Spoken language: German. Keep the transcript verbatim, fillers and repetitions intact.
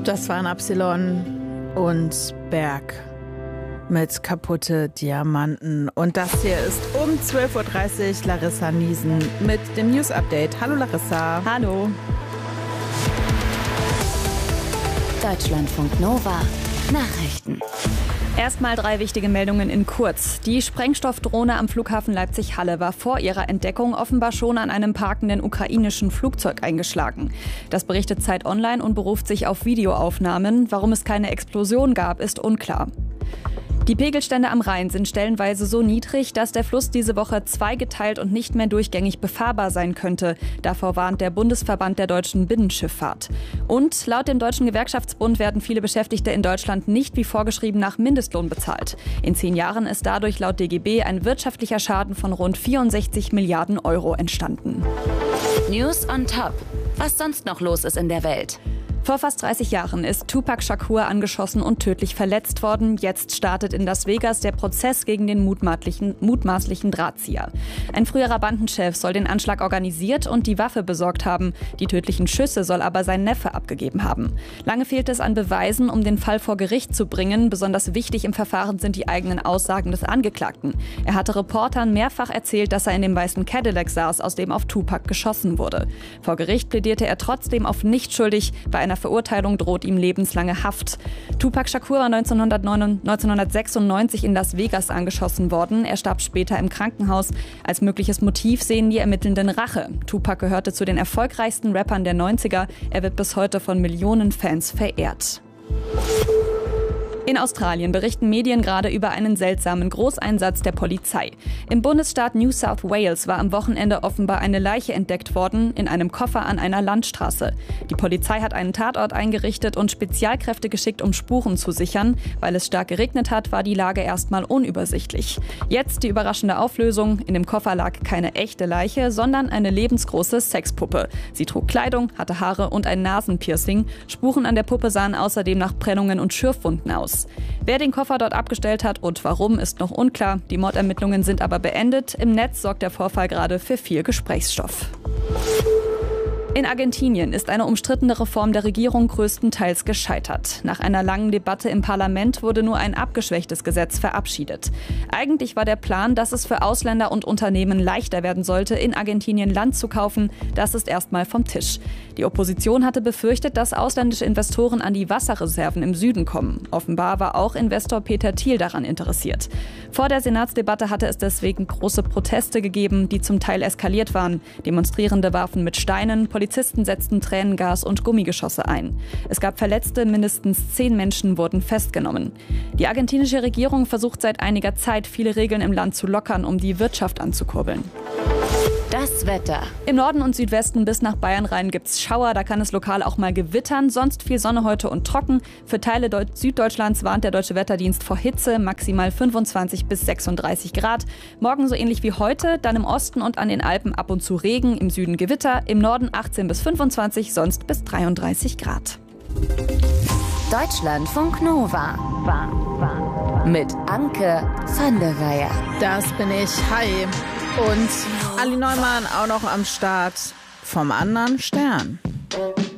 Das waren Absilon und Berg mit kaputte Diamanten. Und das hier ist um zwölf Uhr dreißig Larissa Niesen mit dem News Update. Hallo Larissa. Hallo. Deutschlandfunk Nova Nachrichten. Erstmal drei wichtige Meldungen in kurz. Die Sprengstoffdrohne am Flughafen Leipzig-Halle war vor ihrer Entdeckung offenbar schon an einem parkenden ukrainischen Flugzeug eingeschlagen. Das berichtet Zeit Online und beruft sich auf Videoaufnahmen. Warum es keine Explosion gab, ist unklar. Die Pegelstände am Rhein sind stellenweise so niedrig, dass der Fluss diese Woche zweigeteilt und nicht mehr durchgängig befahrbar sein könnte. Davor warnt der Bundesverband der deutschen Binnenschifffahrt. Und laut dem Deutschen Gewerkschaftsbund werden viele Beschäftigte in Deutschland nicht wie vorgeschrieben nach Mindestlohn bezahlt. In zehn Jahren ist dadurch laut D G B ein wirtschaftlicher Schaden von rund vierundsechzig Milliarden Euro entstanden. News on Top. Was sonst noch los ist in der Welt? Vor fast dreißig Jahren ist Tupac Shakur angeschossen und tödlich verletzt worden. Jetzt startet in Las Vegas der Prozess gegen den mutmaßlichen, mutmaßlichen Drahtzieher. Ein früherer Bandenchef soll den Anschlag organisiert und die Waffe besorgt haben. Die tödlichen Schüsse soll aber sein Neffe abgegeben haben. Lange fehlt es an Beweisen, um den Fall vor Gericht zu bringen. Besonders wichtig im Verfahren sind die eigenen Aussagen des Angeklagten. Er hatte Reportern mehrfach erzählt, dass er in dem weißen Cadillac saß, aus dem auf Tupac geschossen wurde. Vor Gericht plädierte er trotzdem auf nicht schuldig. Bei einer Verurteilung droht ihm lebenslange Haft. Tupac Shakur war neunzehnhundertsechsundneunzig in Las Vegas angeschossen worden. Er starb später im Krankenhaus. Als mögliches Motiv sehen die Ermittelnden Rache. Tupac gehörte zu den erfolgreichsten Rappern der neunziger. Er wird bis heute von Millionen Fans verehrt. In Australien berichten Medien gerade über einen seltsamen Großeinsatz der Polizei. Im Bundesstaat New South Wales war am Wochenende offenbar eine Leiche entdeckt worden in einem Koffer an einer Landstraße. Die Polizei hat einen Tatort eingerichtet und Spezialkräfte geschickt, um Spuren zu sichern. Weil es stark geregnet hat, war die Lage erstmal unübersichtlich. Jetzt die überraschende Auflösung. In dem Koffer lag keine echte Leiche, sondern eine lebensgroße Sexpuppe. Sie trug Kleidung, hatte Haare und ein Nasenpiercing. Spuren an der Puppe sahen außerdem nach Prellungen und Schürfwunden aus. Wer den Koffer dort abgestellt hat und warum, ist noch unklar. Die Mordermittlungen sind aber beendet. Im Netz sorgt der Vorfall gerade für viel Gesprächsstoff. In Argentinien ist eine umstrittene Reform der Regierung größtenteils gescheitert. Nach einer langen Debatte im Parlament wurde nur ein abgeschwächtes Gesetz verabschiedet. Eigentlich war der Plan, dass es für Ausländer und Unternehmen leichter werden sollte, in Argentinien Land zu kaufen. Das ist erstmal vom Tisch. Die Opposition hatte befürchtet, dass ausländische Investoren an die Wasserreserven im Süden kommen. Offenbar war auch Investor Peter Thiel daran interessiert. Vor der Senatsdebatte hatte es deswegen große Proteste gegeben, die zum Teil eskaliert waren. Demonstrierende warfen mit Steinen, Polizisten setzten Tränengas und Gummigeschosse ein. Es gab Verletzte, mindestens zehn Menschen wurden festgenommen. Die argentinische Regierung versucht seit einiger Zeit, viele Regeln im Land zu lockern, um die Wirtschaft anzukurbeln. Das Wetter. Im Norden und Südwesten bis nach Bayern rein gibt's Schauer, da kann es lokal auch mal gewittern. Sonst viel Sonne heute und trocken. Für Teile Deut- Süddeutschlands warnt der Deutsche Wetterdienst vor Hitze, maximal fünfundzwanzig bis sechsunddreißig Grad. Morgen so ähnlich wie heute, dann im Osten und an den Alpen ab und zu Regen, im Süden Gewitter, im Norden achtzehn bis fünfundzwanzig, sonst bis dreiunddreißig Grad. Deutschlandfunk Nova. Mit Anke van der Weyer. Das bin ich. Hi. Und Ali Neumann auch noch am Start vom anderen Stern.